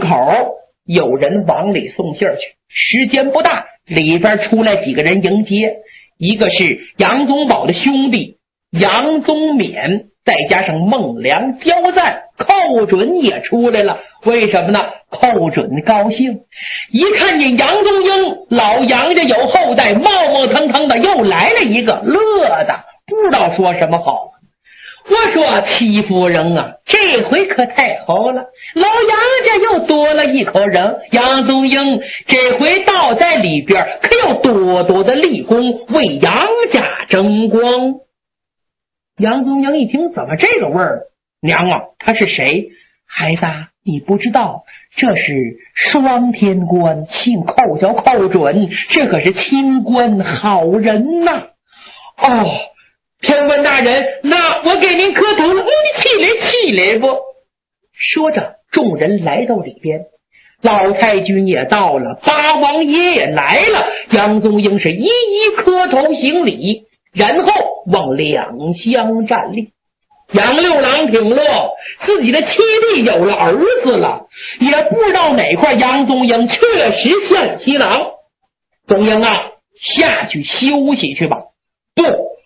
口有人往里送信去，时间不大，里边出来几个人迎接，一个是杨宗保的兄弟杨宗勉，再加上孟良、焦赞，寇准也出来了。为什么呢？寇准高兴，一看见杨宗英，老杨家有后代，冒冒腾腾的又来了一个，乐的不知道说什么好。我说戚夫人啊，这回可太好了，老杨家又多了一口人，杨宗英这回倒在里边可有多多的立功，为杨家争光。杨宗英一听，怎么这个味儿？娘啊，他是谁？孩子你不知道，这是双天官，姓寇叫寇准，这可是清官好人呐。哦，天官大人，那我给您磕头了，你起来不？说着，众人来到里边，老太君也到了，八王爷也来了，杨宗英是一一磕头行礼，然后往两厢站立。杨六郎挺乐，自己的妻弟有了儿子了，也不知道哪块杨宗英确实像新郎。宗英啊，下去休息去吧。不，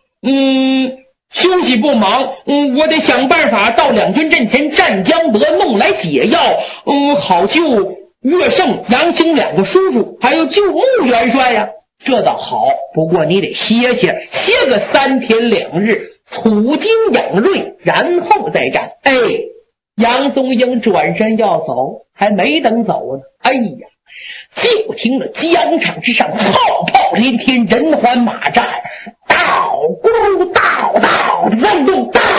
休息不忙，我得想办法到两军阵前战江德，弄来解药，好救岳胜、杨兴两个叔叔，还有救穆元帅呀。这倒好，不过你得歇个3天2日，储精养锐，然后再战。杨宗英转身要走，还没等走呢，就听了疆场之上炮炮连天，人环马战，道咕道道震动，道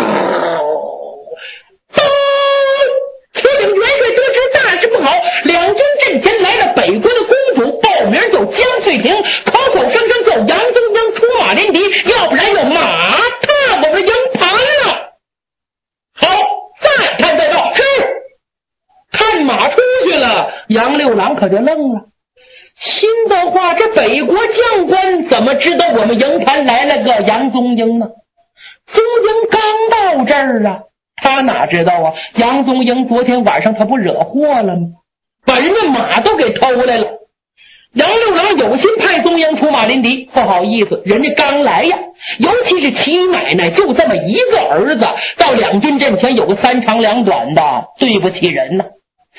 车领元帅得知大事不好，两军阵前来了北国的公主，报名叫江翠萍，口声声叫杨宗英出马连敌，要不然有马踏我们营盘了。好，再看再报。是，看马出去了。杨六郎可就愣了，心的话，这北国将官怎么知道我们营盘来了个杨宗英呢？宗英刚到这儿啊，他哪知道啊？杨宗英昨天晚上他不惹祸了吗？把人家马都给偷来了。杨六郎有心派宗英出马临敌，不好意思，人家刚来呀，尤其是齐奶奶就这么一个儿子，到两军阵前有个3长2短的，对不起人呢。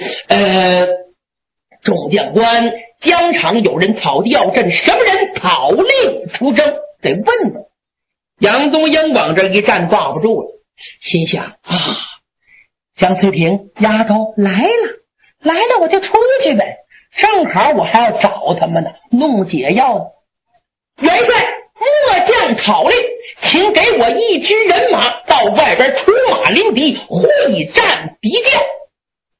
众将官，疆场有人草地要阵，什么人讨令出征？得问问。杨宗英往这一站，挂不住了，心想啊，江翠萍丫头来了，我就出去呗。正好我还要找他们呢，弄解药呢。元帅，末将讨令，请给我一支人马到外边出马临敌，会战敌将。